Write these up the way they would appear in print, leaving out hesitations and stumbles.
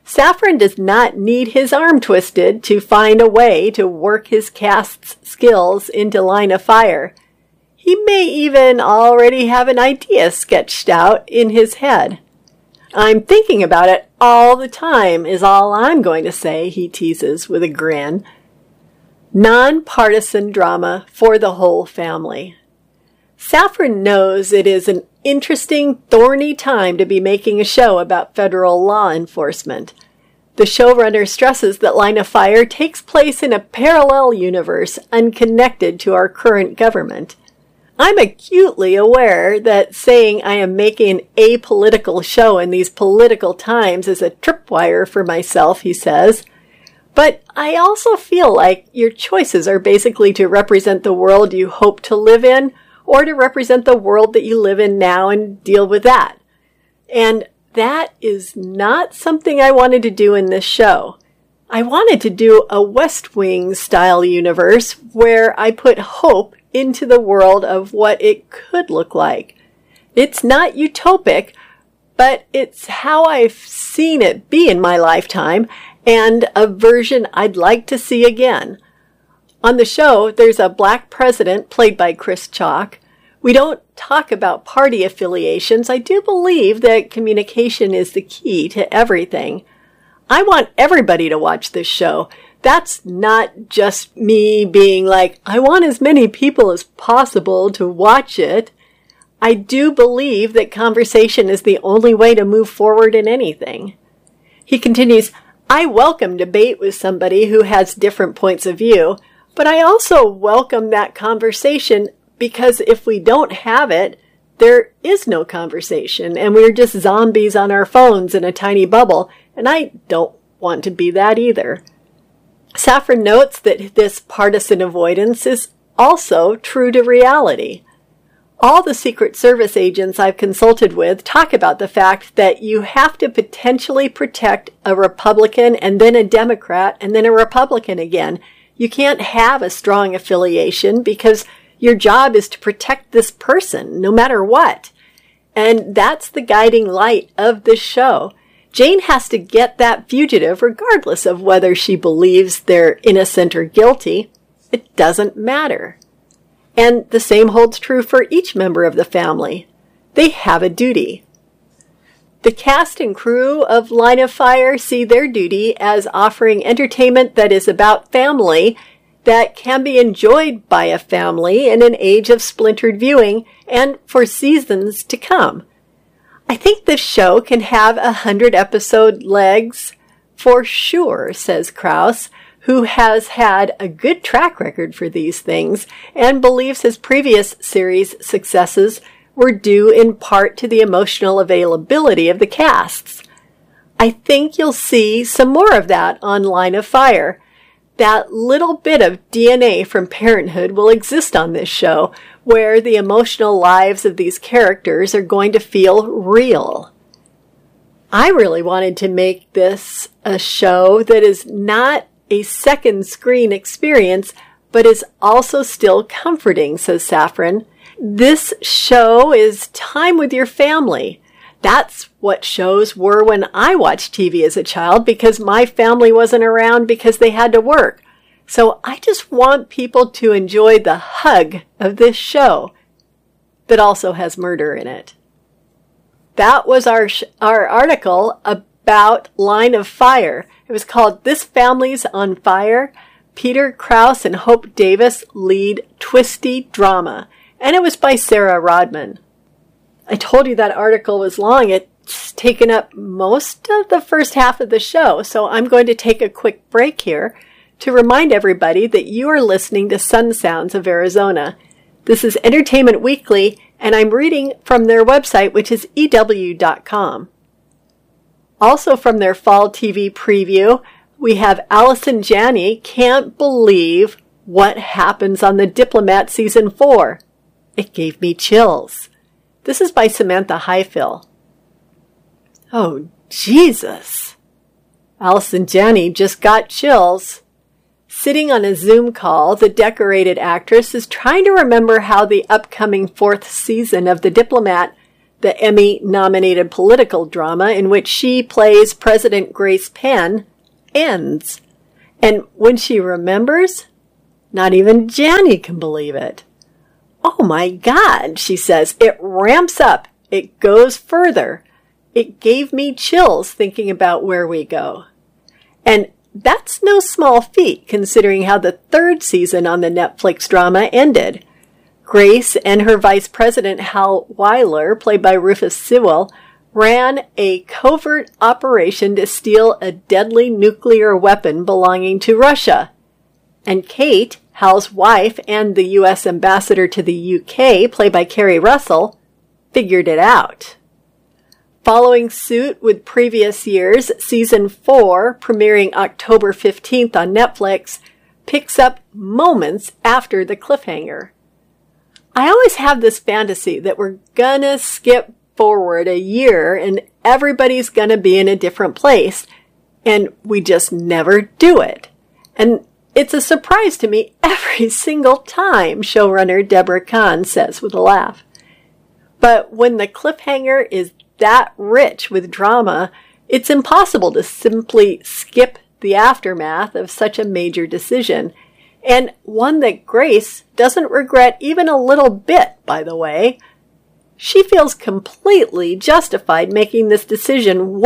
Safran does not need his arm twisted to find a way to work his cast's skills into Line of Fire. He may even already have an idea sketched out in his head. I'm thinking about it all the time is all I'm going to say, he teases with a grin. Non-partisan drama for the whole family. Safran knows it is an interesting, thorny time to be making a show about federal law enforcement. The showrunner stresses that Line of Fire takes place in a parallel universe unconnected to our current government. I'm acutely aware that saying I am making an apolitical show in these political times is a tripwire for myself, he says. But I also feel like your choices are basically to represent the world you hope to live in, or to represent the world that you live in now and deal with that. And that is not something I wanted to do in this show. I wanted to do a West Wing style universe where I put hope into the world of what it could look like. It's not utopic, but it's how I've seen it be in my lifetime and a version I'd like to see again. On the show, there's a black president played by Chris Chalk. We don't talk about party affiliations. I do believe that communication is the key to everything. I want everybody to watch this show. That's not just me being like, I want as many people as possible to watch it. I do believe that conversation is the only way to move forward in anything. He continues, I welcome debate with somebody who has different points of view, but I also welcome that conversation because if we don't have it, there is no conversation and we're just zombies on our phones in a tiny bubble, and I don't want to be that either. Safran notes that this partisan avoidance is also true to reality. All the Secret Service agents I've consulted with talk about the fact that you have to potentially protect a Republican and then a Democrat and then a Republican again. You can't have a strong affiliation because your job is to protect this person no matter what. And that's the guiding light of this show. Jane has to get that fugitive regardless of whether she believes they're innocent or guilty. It doesn't matter. And the same holds true for each member of the family. They have a duty. The cast and crew of Line of Fire see their duty as offering entertainment that is about family, that can be enjoyed by a family in an age of splintered viewing and for seasons to come. I think this show can have 100-episode legs for sure, says Krause, who has had a good track record for these things and believes his previous series successes were due in part to the emotional availability of the casts. I think you'll see some more of that on Line of Fire. That little bit of DNA from Parenthood will exist on this show, where the emotional lives of these characters are going to feel real. I really wanted to make this a show that is not a second screen experience, but is also still comforting, says Safran. This show is time with your family. That's what shows were when I watched TV as a child because my family wasn't around because they had to work. So I just want people to enjoy the hug of this show that also has murder in it. That was our article about Line of Fire. It was called This Family's on Fire. Peter Krause and Hope Davis lead twisty drama. And it was by Sarah Rodman. I told you that article was long. It's taken up most of the first half of the show, so I'm going to take a quick break here to remind everybody that you are listening to Sun Sounds of Arizona. This is Entertainment Weekly, and I'm reading from their website, which is EW.com. Also from their fall TV preview, we have Allison Janney can't believe what happens on The Diplomat Season 4. It gave me chills. This is by Samantha Highfill. Oh, Jesus. Allison Janney just got chills. Sitting on a Zoom call, the decorated actress is trying to remember how the upcoming 4th season of The Diplomat the Emmy-nominated political drama in which she plays President Grace Penn, ends. And when she remembers, not even Janie can believe it. "Oh my God," she says, "it ramps up. It goes further. It gave me chills thinking about where we go." And that's no small feat considering how the third season on the Netflix drama ended. Grace and her vice president, Hal Weiler, played by Rufus Sewell, ran a covert operation to steal a deadly nuclear weapon belonging to Russia. And Kate, Hal's wife and the U.S. ambassador to the UK, played by Kerry Russell, figured it out. Following suit with previous years, Season 4, premiering October 15th on Netflix, picks up moments after the cliffhanger. I always have this fantasy that we're gonna skip forward a year and everybody's gonna be in a different place, and we just never do it. And it's a surprise to me every single time, showrunner Deborah Kahn says with a laugh. But when the cliffhanger is that rich with drama, it's impossible to simply skip the aftermath of such a major decision, and one that Grace doesn't regret even a little bit, by the way. She feels completely justified making this decision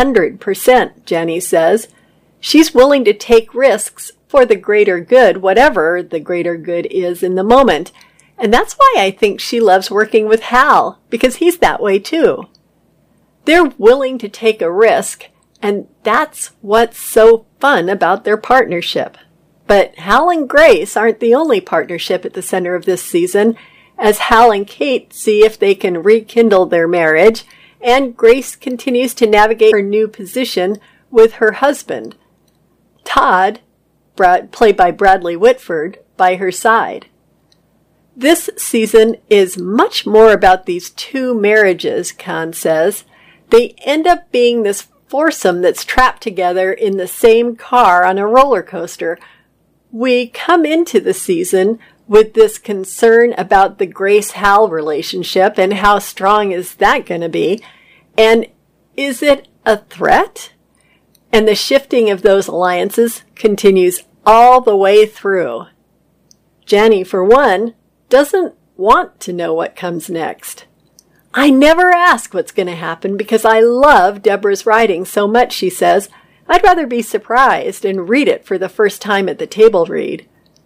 100%, Jenny says. She's willing to take risks for the greater good, whatever the greater good is in the moment. And that's why I think she loves working with Hal, because he's that way too. They're willing to take a risk, and that's what's so fun about their partnership. But Hal and Grace aren't the only partnership at the center of this season, as Hal and Kate see if they can rekindle their marriage, and Grace continues to navigate her new position with her husband, Todd, played by Bradley Whitford, by her side. This season is much more about these two marriages, Kahn says. They end up being this foursome that's trapped together in the same car on a roller coaster. We come into the season with this concern about the Grace-Hal relationship and how strong is that going to be, and is it a threat? And the shifting of those alliances continues all the way through. Janie, for one, doesn't want to know what comes next. "I never ask what's going to happen because I love Deborah's writing so much," she says. "I'd rather be surprised and read it for the first time at the table read."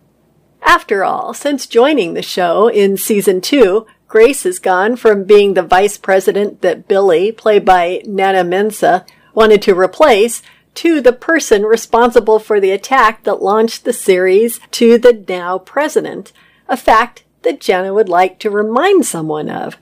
After all, since joining the show in Season 2, Grace has gone from being the vice president that Billy, played by Nana Mensah, wanted to replace, to the person responsible for the attack that launched the series to the now president, a fact that Jenna would like to remind someone of.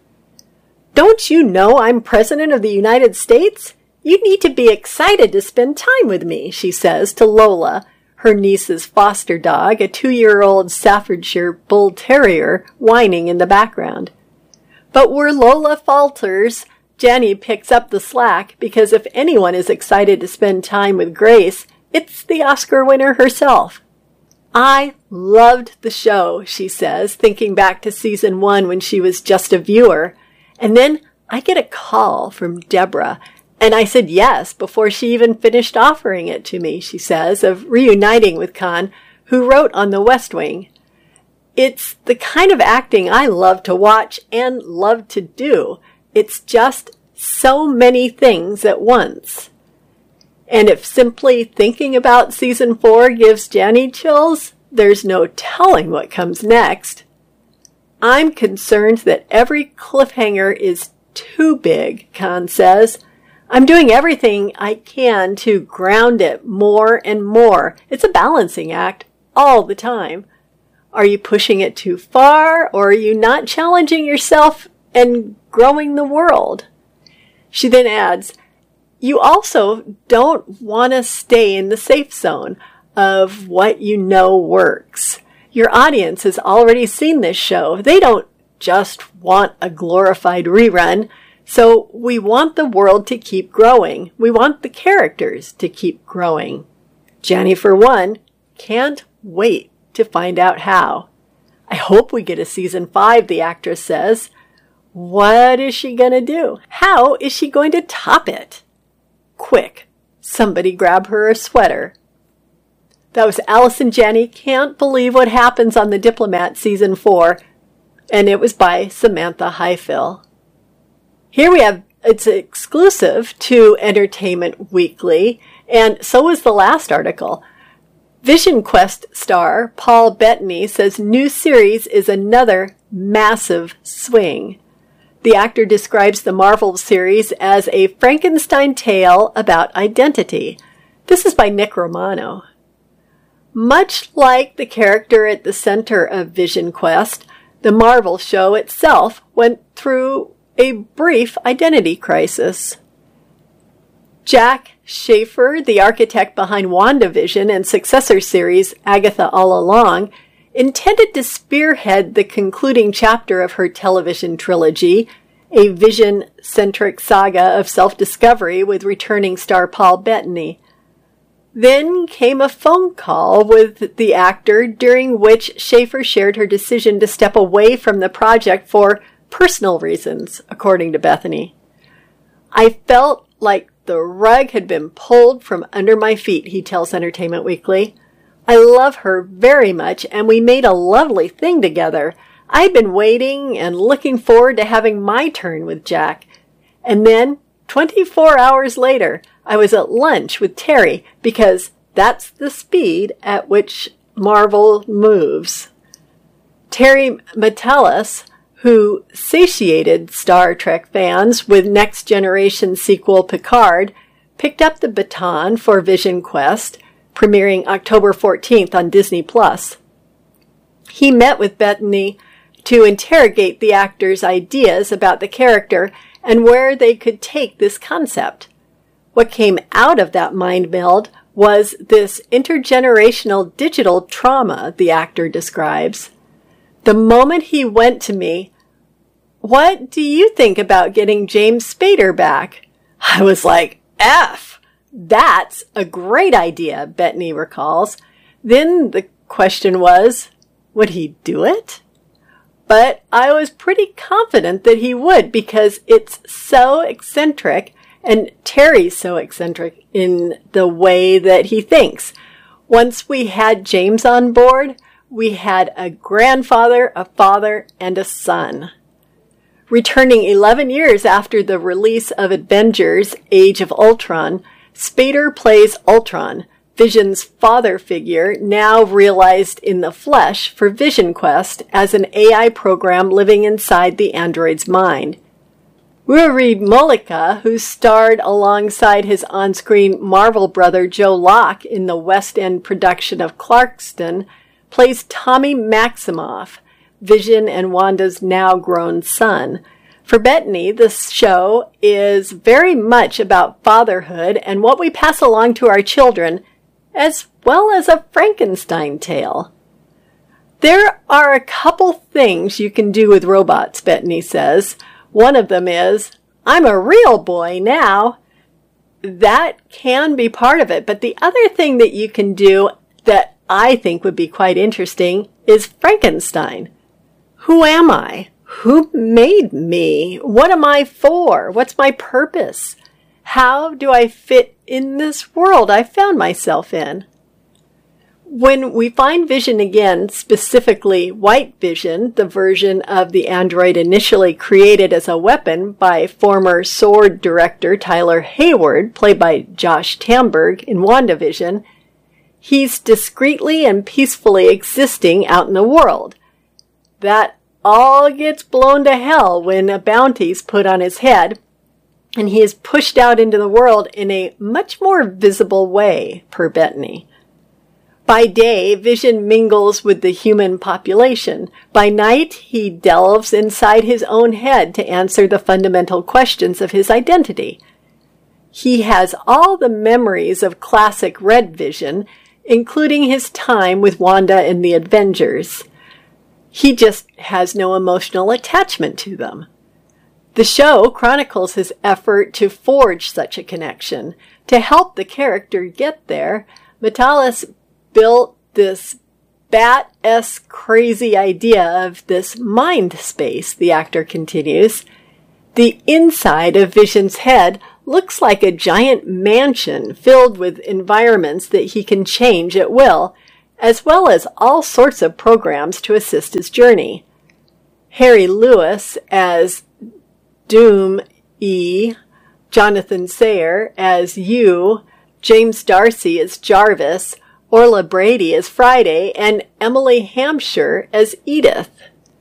"Don't you know I'm President of the United States? You need to be excited to spend time with me," she says to Lola, her niece's foster dog, a 2-year-old Staffordshire Bull Terrier, whining in the background. But where Lola falters, Jenny picks up the slack, because if anyone is excited to spend time with Grace, it's the Oscar winner herself. "I loved the show," she says, thinking back to Season 1 when she was just a viewer. "And then I get a call from Deborah, and I said yes before she even finished offering it to me," she says, of reuniting with Kahn, who wrote on The West Wing. "It's the kind of acting I love to watch and love to do. It's just so many things at once." And if simply thinking about Season 4 gives Janie chills, there's no telling what comes next. "I'm concerned that every cliffhanger is too big," Kahn says. "I'm doing everything I can to ground it more and more. It's a balancing act all the time. Are you pushing it too far, or are you not challenging yourself and growing the world?" She then adds, "You also don't want to stay in the safe zone of what you know works. Your audience has already seen this show. They don't just want a glorified rerun. So we want the world to keep growing. We want the characters to keep growing." Janie, for one, can't wait to find out how. "I hope we get a Season 5, the actress says. What is she going to do? How is she going to top it? Quick, somebody grab her a sweater. That was Allison Janney Can't Believe What Happens on the Diplomat Season 4, and it was by Samantha Highfill. Here we have, it's exclusive to Entertainment Weekly, and so was the last article. Vision Quest star Paul Bettany says new series is another massive swing. The actor describes the Marvel series as a Frankenstein tale about identity. This is by Nick Romano. Much like the character at the center of Vision Quest, the Marvel show itself went through a brief identity crisis. Jac Schaeffer, the architect behind WandaVision and successor series Agatha All Along, intended to spearhead the concluding chapter of her television trilogy, a Vision-centric saga of self-discovery with returning star Paul Bettany. Then came a phone call with the actor during which Schaeffer shared her decision to step away from the project for personal reasons, according to Bethany. I felt like the rug had been pulled from under my feet, he tells Entertainment Weekly. I love her very much, and we made a lovely thing together. I'd been waiting and looking forward to having my turn with Jack. And then, 24 hours later, I was at lunch with Terry, because that's the speed at which Marvel moves. Terry Matalas, who satiated Star Trek fans with Next Generation sequel Picard, picked up the baton for Vision Quest, premiering October 14th on Disney+. He met with Bettany to interrogate the actor's ideas about the character and where they could take this concept. What came out of that mind meld was this intergenerational digital trauma the actor describes. The moment he went to me, "What do you think about getting James Spader back?" I was like, F! That's a great idea, Bettany recalls. Then the question was, would he do it? But I was pretty confident that he would because it's so eccentric, and Terry's so eccentric in the way that he thinks. Once we had James on board, we had a grandfather, a father, and a son. Returning 11 years after the release of Avengers: Age of Ultron, Spader plays Ultron, Vision's father figure, now realized in the flesh for Vision Quest as an AI program living inside the android's mind. Ruri Malika, who starred alongside his on-screen Marvel brother Joe Locke in the West End production of Clarkston, plays Tommy Maximoff, Vision and Wanda's now-grown son. For Bettany, this show is very much about fatherhood and what we pass along to our children, as well as a Frankenstein tale. There are a couple things you can do with robots, Bettany says. One of them is, I'm a real boy now. That can be part of it, but the other thing that you can do that I think would be quite interesting is Frankenstein. Who am I? Who made me? What am I for? What's my purpose? How do I fit in this world I found myself in? When we find Vision again, specifically White Vision, the version of the android initially created as a weapon by former Sword director Tyler Hayward, played by Josh Tamberg in WandaVision, he's discreetly and peacefully existing out in the world. That all gets blown to hell when a bounty's put on his head, and he is pushed out into the world in a much more visible way, per Bettany. By day, Vision mingles with the human population. By night, he delves inside his own head to answer the fundamental questions of his identity. He has all the memories of classic Red Vision, including his time with Wanda in the Avengers. He just has no emotional attachment to them. The show chronicles his effort to forge such a connection. To help the character get there, Matalas built this bat-esque crazy idea of this mind space, the actor continues. The inside of Vision's head looks like a giant mansion filled with environments that he can change at will, as well as all sorts of programs to assist his journey. Harry Lewis as Doom E, Jonathan Sayer as U, James Darcy as Jarvis, Orla Brady as Friday, and Emily Hampshire as Edith.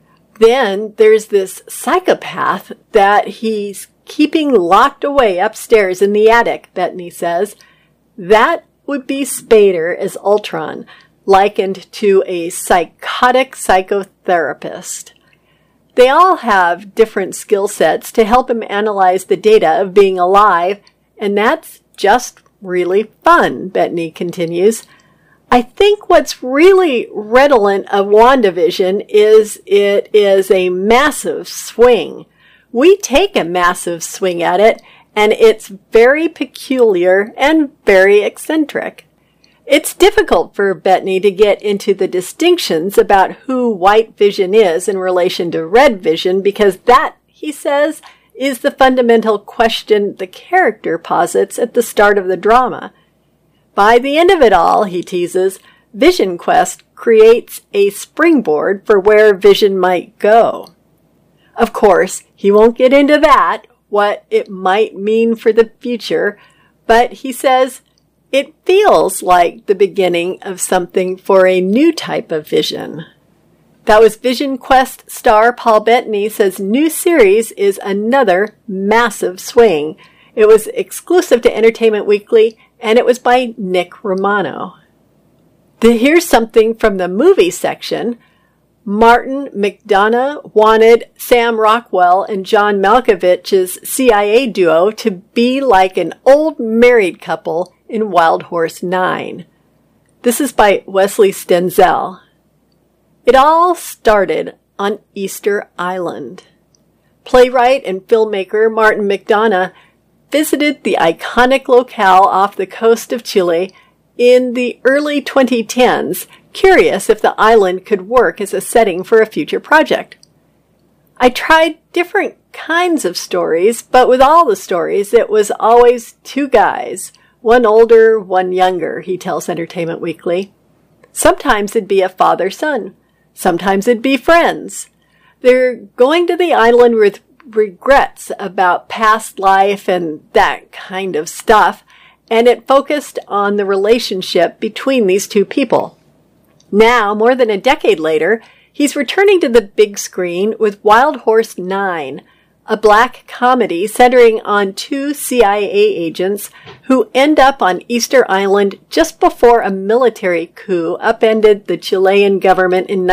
Then there's this psychopath that he's keeping locked away upstairs in the attic, Bettany says. That would be Spader as Ultron, likened to a psychotic psychotherapist. They all have different skill sets to help him analyze the data of being alive, and that's just really fun, Bettany continues. I think what's really redolent of WandaVision is it is a massive swing. We take a massive swing at it, and it's very peculiar and very eccentric. It's difficult for Bettany to get into the distinctions about who White Vision is in relation to Red Vision because that, he says, is the fundamental question the character posits at the start of the drama. By the end of it all, he teases, Vision Quest creates a springboard for where Vision might go. Of course, he won't get into that, what it might mean for the future, but he says it feels like the beginning of something for a new type of Vision. That was Vision Quest star Paul Bettany says new series is another massive swing. It was exclusive to Entertainment Weekly, and it was by Nick Romano. Here's something from the movie section. Martin McDonagh wanted Sam Rockwell and John Malkovich's CIA duo to be like an old married couple in Wild Horse 9. This is by Wesley Stenzel. It all started on Easter Island. Playwright and filmmaker Martin McDonagh visited the iconic locale off the coast of Chile in the early 2010s, curious if the island could work as a setting for a future project. I tried different kinds of stories, but with all the stories, it was always two guys, one older, one younger, he tells Entertainment Weekly. Sometimes it'd be a father-son. Sometimes it'd be friends. They're going to the island with regrets about past life and that kind of stuff, and it focused on the relationship between these two people. Now, more than a decade later, he's returning to the big screen with Wild Horse 9, a black comedy centering on two CIA agents who end up on Easter Island just before a military coup upended the Chilean government in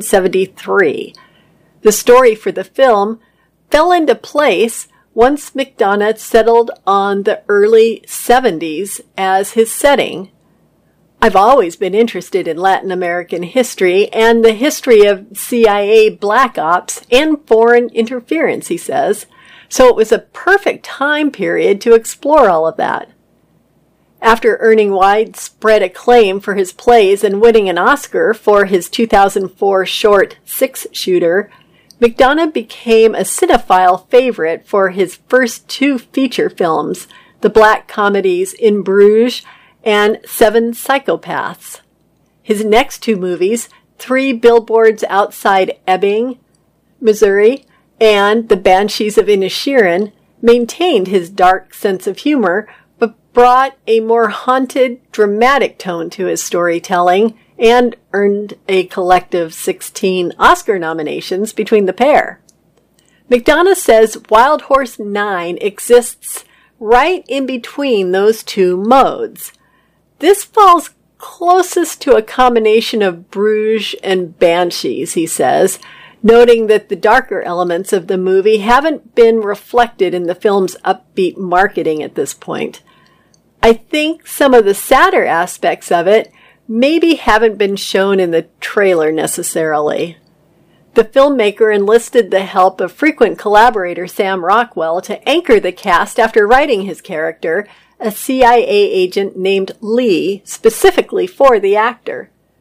1973. The story for the film fell into place once McDonagh settled on the early 70s as his setting. I've always been interested in Latin American history and the history of CIA black ops and foreign interference, he says, so it was a perfect time period to explore all of that. After earning widespread acclaim for his plays and winning an Oscar for his 2004 short Six Shooter, McDonagh became a cinephile favorite for his first two feature films, the black comedies In Bruges and Seven Psychopaths. His next two movies, Three Billboards Outside Ebbing, Missouri, and The Banshees of Inisherin, maintained his dark sense of humor, but brought a more haunted, dramatic tone to his storytelling and earned a collective 16 Oscar nominations between the pair. McDonagh says Wild Horse 9 exists right in between those two modes. This falls closest to a combination of Bruges and Banshees, he says, noting that the darker elements of the movie haven't been reflected in the film's upbeat marketing at this point. I think some of the sadder aspects of it maybe haven't been shown in the trailer necessarily. The filmmaker enlisted the help of frequent collaborator Sam Rockwell to anchor the cast after writing his character, a CIA agent named Lee, specifically for the actor.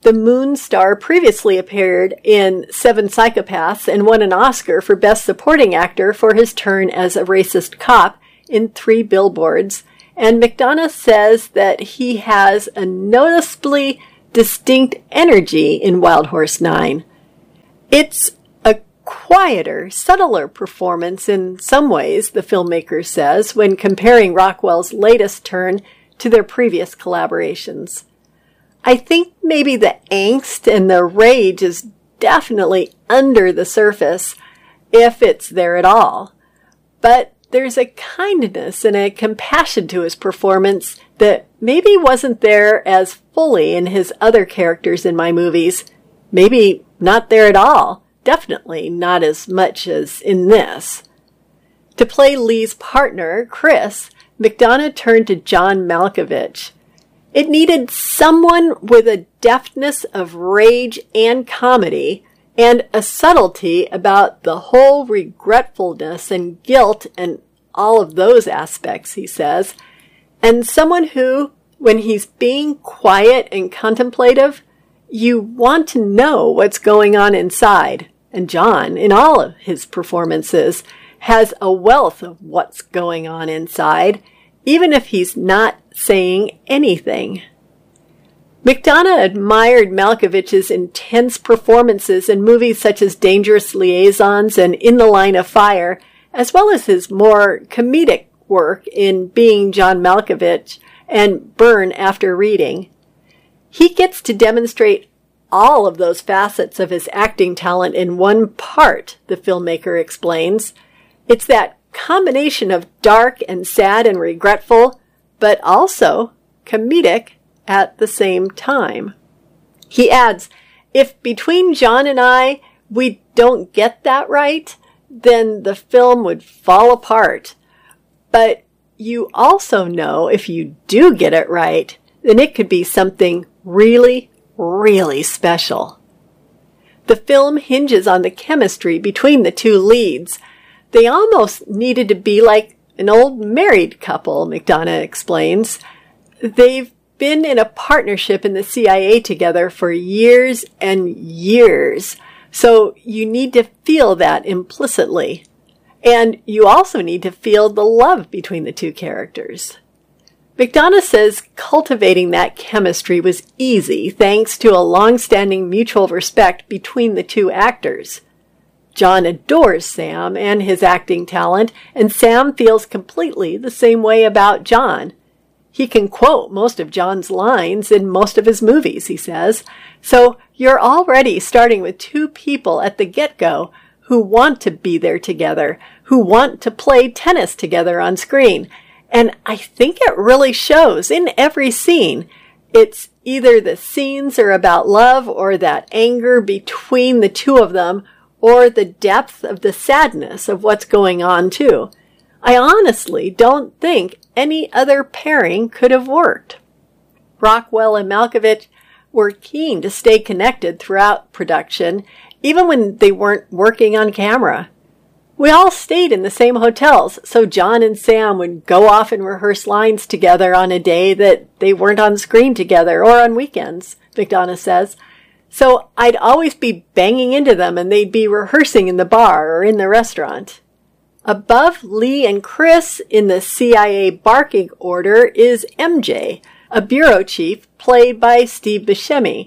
The Moon star previously appeared in Seven Psychopaths and won an Oscar for Best Supporting Actor for his turn as a racist cop in 3 Billboards, and McDonough says that he has a noticeably distinct energy in Wild Horse 9. It's a quieter, subtler performance in some ways, the filmmaker says, when comparing Rockwell's latest turn to their previous collaborations. I think maybe the angst and the rage is definitely under the surface, if it's there at all. But there's a kindness and a compassion to his performance that maybe wasn't there as fully in his other characters in my movies. Maybe not there at all. Definitely not as much as in this. To play Lee's partner, Chris, McDonough turned to John Malkovich. It needed someone with a deftness of rage and comedy, and a subtlety about the whole regretfulness and guilt and all of those aspects, he says, and someone who, when he's being quiet and contemplative, you want to know what's going on inside. And John, in all of his performances, has a wealth of what's going on inside, even if he's not saying anything. McDonough admired Malkovich's intense performances in movies such as Dangerous Liaisons and In the Line of Fire, as well as his more comedic work in Being John Malkovich and Burn After Reading. He gets to demonstrate all of those facets of his acting talent in one part, the filmmaker explains. It's that combination of dark and sad and regretful, but also comedic at the same time. He adds, if between John and I, we don't get that right, then the film would fall apart. But you also know if you do get it right, then it could be something really, really special. The film hinges on the chemistry between the two leads. They almost needed to be like an old married couple, McDonough explains. They've been in a partnership in the CIA together for years and years, so you need to feel that implicitly. And you also need to feel the love between the two characters. McDonough says cultivating that chemistry was easy thanks to a long-standing mutual respect between the two actors. John adores Sam and his acting talent, and Sam feels completely the same way about John. He can quote most of John's lines in most of his movies, he says. So you're already starting with two people at the get-go who want to be there together, who want to play tennis together on screen. And I think it really shows in every scene. It's either the scenes are about love or that anger between the two of them, or the depth of the sadness of what's going on too. I honestly don't think any other pairing could have worked. Rockwell and Malkovich were keen to stay connected throughout production, even when they weren't working on camera. We all stayed in the same hotels, so John and Sam would go off and rehearse lines together on a day that they weren't on screen together, or on weekends, McDonough says. So I'd always be banging into them and they'd be rehearsing in the bar or in the restaurant. Above Lee and Chris in the CIA barking order is MJ, a bureau chief played by Steve Buscemi.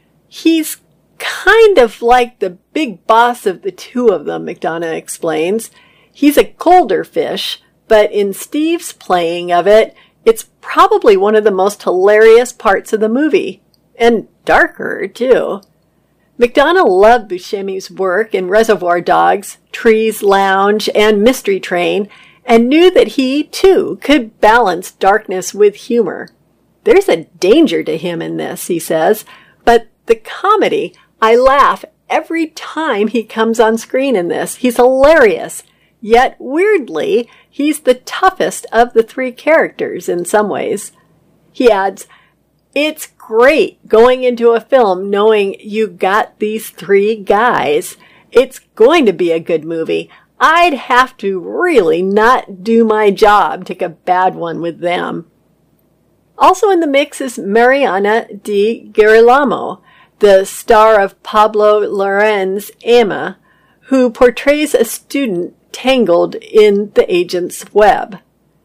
He's kind of like the big boss of the two of them, McDonough explains. He's a colder fish, but in Steve's playing of it, it's probably one of the most hilarious parts of the movie. And darker, too. McDonough loved Buscemi's work in Reservoir Dogs, Trees Lounge, and Mystery Train, and knew that he, too, could balance darkness with humor. There's a danger to him in this, he says, but the comedy, I laugh every time he comes on screen in this. He's hilarious, yet weirdly, he's the toughest of the three characters in some ways. He adds, it's great going into a film knowing you got these three guys. It's going to be a good movie. I'd have to really not do my job to take a bad one with them. Also in the mix is Mariana Di Girolamo. the star of Pablo Larraín's Emma, who portrays a student tangled in the agent's web.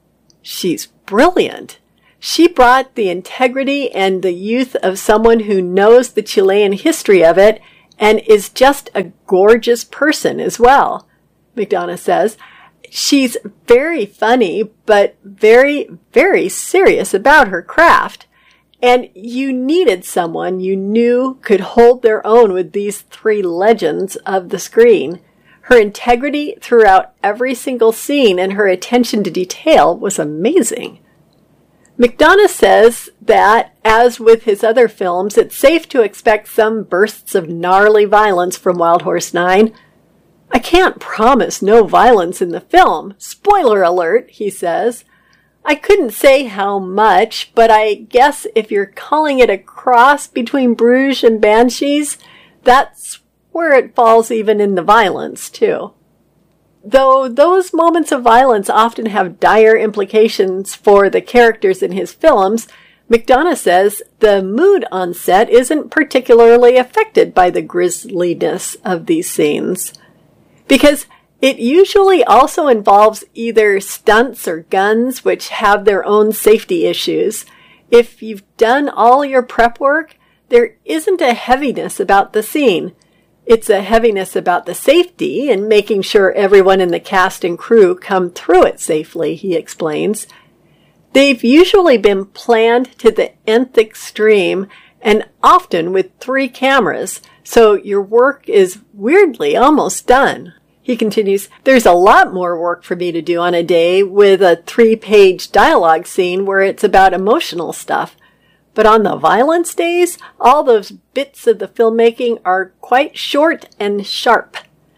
She's brilliant. She brought the integrity and the youth of someone who knows the Chilean history of it and is just a gorgeous person as well, McDonough says. She's very funny, but very, very serious about her craft. And you needed someone you knew could hold their own with these three legends of the screen. Her integrity throughout every single scene and her attention to detail was amazing. McDonough says that, as with his other films, it's safe to expect some bursts of gnarly violence from Wild Horse 9. I can't promise no violence in the film. Spoiler alert, he says. I couldn't say how much, but I guess if you're calling it a cross between Bruges and Banshees, that's where it falls even in the violence, too. Though those moments of violence often have dire implications for the characters in his films, McDonough says the mood on set isn't particularly affected by the grisliness of these scenes, because it usually also involves either stunts or guns, which have their own safety issues. If you've done all your prep work, there isn't a heaviness about the scene. It's a heaviness about the safety and making sure everyone in the cast and crew come through it safely, he explains. They've usually been planned to the nth extreme and often with 3 cameras, so your work is weirdly almost done. He continues, there's a lot more work for me to do on a day with a 3-page dialogue scene where it's about emotional stuff. But on the violence days, all those bits of the filmmaking are quite short and sharp.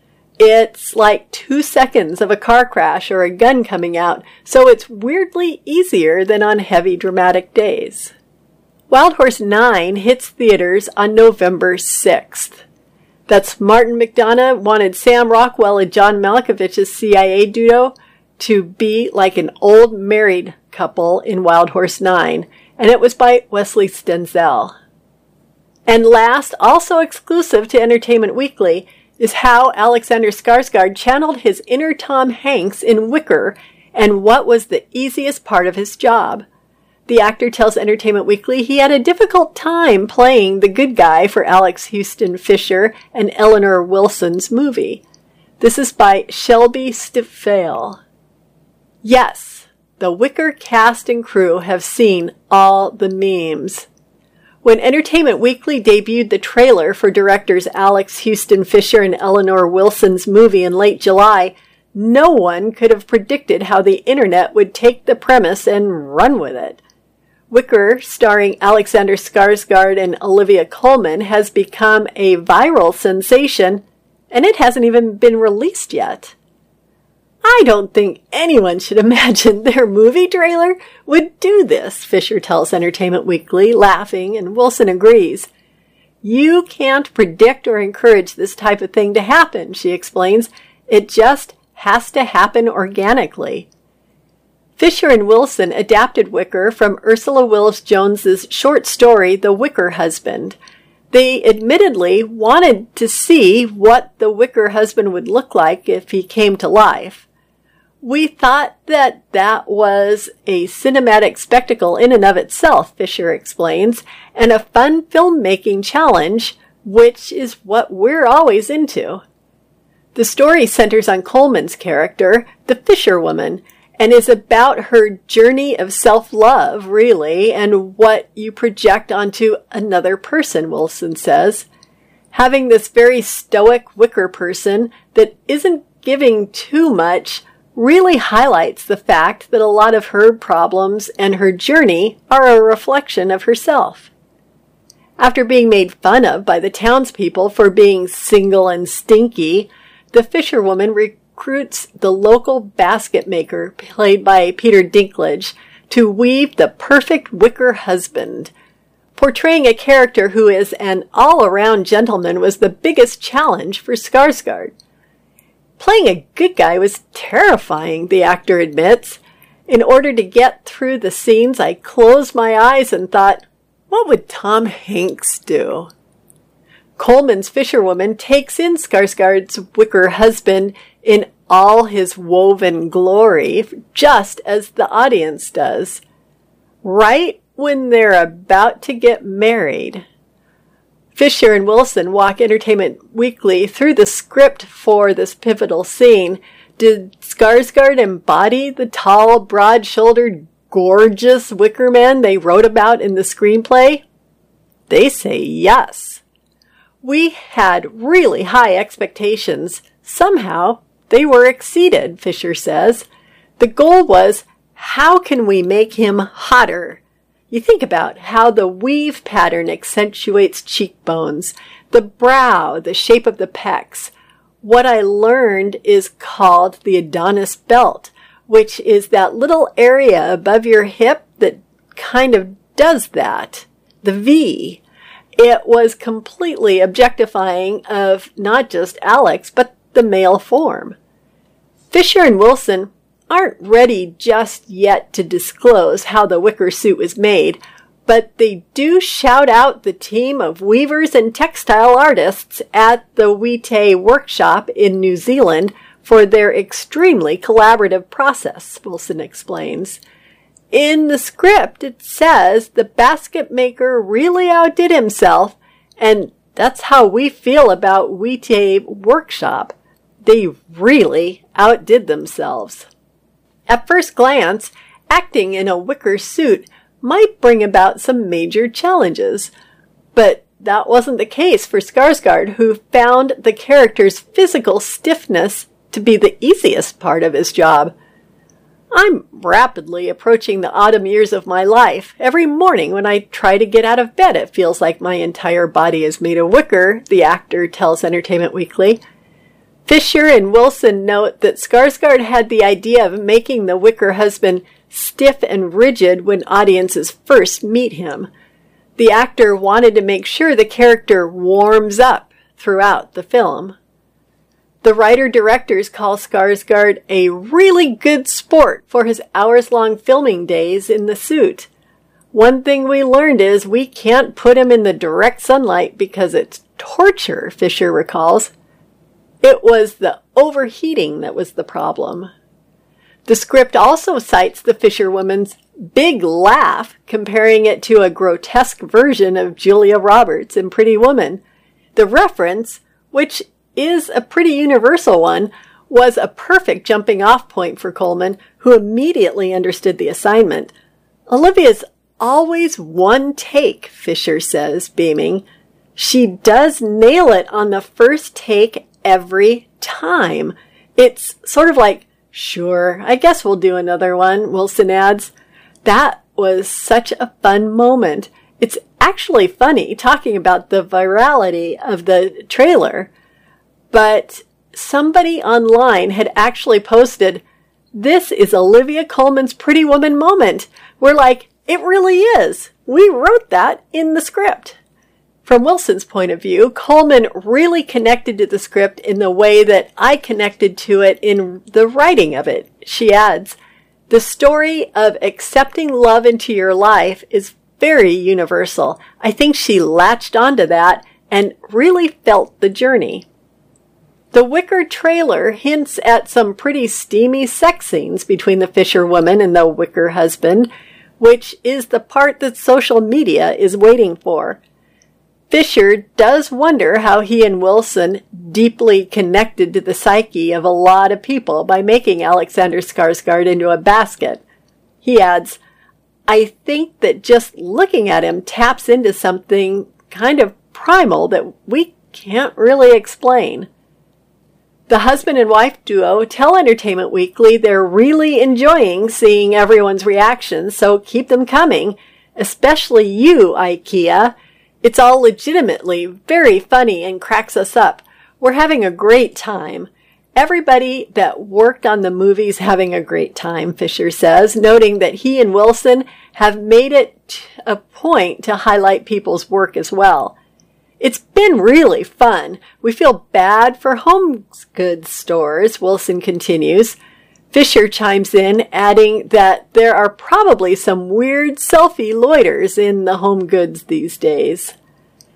It's like 2 seconds of a car crash or a gun coming out, so it's weirdly easier than on heavy dramatic days. Wild Horse 9 hits theaters on November 6th. That's Martin McDonough wanted Sam Rockwell and John Malkovich's CIA duo to be like an old married couple in Wild Horse 9, and it was by Wesley Stenzel. And last, also exclusive to Entertainment Weekly, is how Alexander Skarsgård channeled his inner Tom Hanks in Wicker and what was the easiest part of his job. The actor tells Entertainment Weekly he had a difficult time playing the good guy for Alex Houston Fisher and Eleanor Wilson's movie. This is by Shelby Stifale. Yes, the Wicker cast and crew have seen all the memes. When Entertainment Weekly debuted the trailer for directors Alex Houston Fisher and Eleanor Wilson's movie in late July, no one could have predicted how the internet would take the premise and run with it. Wicker, starring Alexander Skarsgård and Olivia Colman, has become a viral sensation, and it hasn't even been released yet. I don't think anyone should imagine their movie trailer would do this, Fisher tells Entertainment Weekly, laughing, and Wilson agrees. You can't predict or encourage this type of thing to happen, she explains. It just has to happen organically. Fisher and Wilson adapted Wicker from Ursula Willis Jones's short story, The Wicker Husband. They admittedly wanted to see what the Wicker husband would look like if he came to life. We thought that was a cinematic spectacle in and of itself, Fisher explains, and a fun filmmaking challenge, which is what we're always into. The story centers on Coleman's character, the Fisher woman, and is about her journey of self-love, really, and what you project onto another person, Wilson says. Having this very stoic Wicker person that isn't giving too much really highlights the fact that a lot of her problems and her journey are a reflection of herself. After being made fun of by the townspeople for being single and stinky, the Fisher woman recruits the local basket maker, played by Peter Dinklage, to weave the perfect Wicker husband. Portraying a character who is an all-around gentleman was the biggest challenge for Skarsgård. Playing a good guy was terrifying, the actor admits. In order to get through the scenes, I closed my eyes and thought, what would Tom Hanks do? Coleman's fisherwoman takes in Skarsgård's wicker husband in all his woven glory, just as the audience does. Right when they're about to get married. Fisher and Wilson walk Entertainment Weekly through the script for this pivotal scene. Did Skarsgård embody the tall, broad-shouldered, gorgeous wicker man they wrote about in the screenplay? They say yes. We had really high expectations. Somehow, they were exceeded, Fisher says. The goal was, how can we make him hotter? You think about how the weave pattern accentuates cheekbones, the brow, the shape of the pecs. What I learned is called the Adonis belt, which is that little area above your hip that kind of does that. The V. It was completely objectifying of not just Alex, but the male form. Fisher and Wilson aren't ready just yet to disclose how the wicker suit was made, but they do shout out the team of weavers and textile artists at the Wite workshop in New Zealand for their extremely collaborative process, Wilson explains. In the script, it says the basket maker really outdid himself, and that's how we feel about Wite workshop. They really outdid themselves. At first glance, acting in a wicker suit might bring about some major challenges, but that wasn't the case for Skarsgård, who found the character's physical stiffness to be the easiest part of his job. I'm rapidly approaching the autumn years of my life. Every morning when I try to get out of bed, it feels like my entire body is made of wicker, the actor tells Entertainment Weekly. Fisher and Wilson note that Skarsgård had the idea of making the wicker husband stiff and rigid when audiences first meet him. The actor wanted to make sure the character warms up throughout the film. The writer-directors call Skarsgård a really good sport for his hours-long filming days in the suit. One thing we learned is we can't put him in the direct sunlight because it's torture, Fisher recalls. It was the overheating that was the problem. The script also cites the fisherwoman's big laugh, comparing it to a grotesque version of Julia Roberts in Pretty Woman. The reference, which is a pretty universal one, was a perfect jumping-off point for Coleman, who immediately understood the assignment. Olivia's always one take, Fisher says, beaming. She does nail it on the first take every time. It's sort of like, sure, I guess we'll do another one, Wilson adds. That was such a fun moment. It's actually funny talking about the virality of the trailer, but somebody online had actually posted, "This is Olivia Colman's Pretty Woman moment." We're like, it really is. We wrote that in the script. From Wilson's point of view, Colman really connected to the script in the way that I connected to it in the writing of it. She adds, "The story of accepting love into your life is very universal. I think she latched onto that and really felt the journey." The Wicker trailer hints at some pretty steamy sex scenes between the fisherwoman and the Wicker husband, which is the part that social media is waiting for. Fisher does wonder how he and Wilson deeply connected to the psyche of a lot of people by making Alexander Skarsgård into a basket. He adds, "I think that just looking at him taps into something kind of primal that we can't really explain." The husband and wife duo tell Entertainment Weekly they're really enjoying seeing everyone's reactions, so keep them coming, especially you, IKEA. It's all legitimately very funny and cracks us up. We're having a great time. Everybody that worked on the movie's having a great time, Fisher says, noting that he and Wilson have made it a point to highlight people's work as well. "It's been really fun. We feel bad for home goods stores," Wilson continues. Fisher chimes in, adding that there are probably some weird selfie loiters in the home goods these days.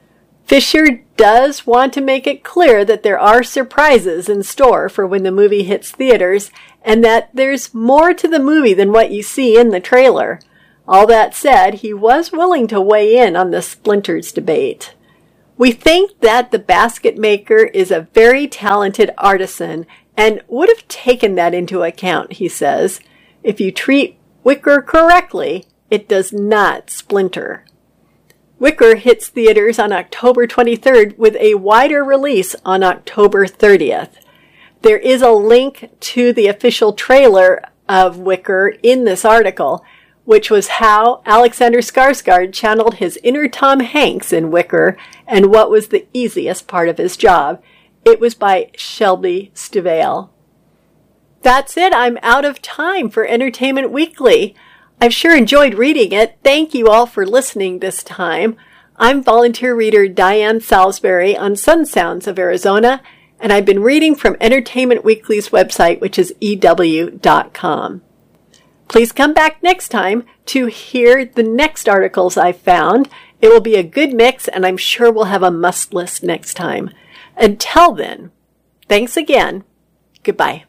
Fisher does want to make it clear that there are surprises in store for when the movie hits theaters, and that there's more to the movie than what you see in the trailer. All that said, he was willing to weigh in on the Splinters debate. We think that the basket maker is a very talented artisan and would have taken that into account, he says. If you treat wicker correctly, it does not splinter. Wicker hits theaters on October 23rd with a wider release on October 30th. There is a link to the official trailer of Wicker in this article, which was how Alexander Skarsgård channeled his inner Tom Hanks in Wicker and what was the easiest part of his job. It was by Shelby Stivale. That's it. I'm out of time for Entertainment Weekly. I've sure enjoyed reading it. Thank you all for listening this time. I'm volunteer reader Diane Salisbury on Sun Sounds of Arizona, and I've been reading from Entertainment Weekly's website, which is EW.com. Please come back next time to hear the next articles I found. It will be a good mix, and I'm sure we'll have a must list next time. Until then, thanks again. Goodbye.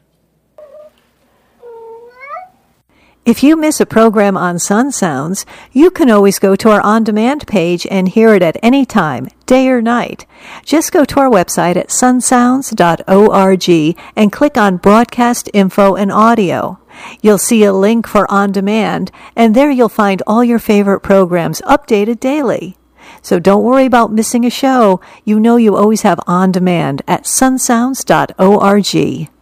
If you miss a program on Sun Sounds, you can always go to our on-demand page and hear it at any time, day or night. Just go to our website at sunsounds.org and click on Broadcast Info and Audio. You'll see a link for On Demand, and there you'll find all your favorite programs updated daily. So don't worry about missing a show. You know you always have On Demand at sunsounds.org.